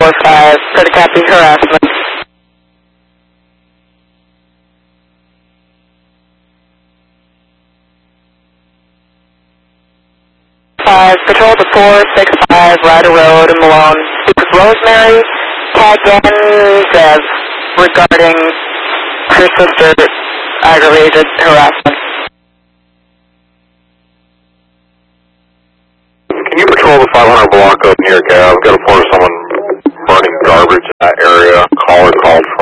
4-5, clear to copy harassment. 5, patrol the 465 Ryder Road in Malone. Speak with Rosemary Taganzev regarding her sister aggravated harassment. Can you patrol the 500 block up near Gav? Got a report of someone burning garbage in that area. Caller called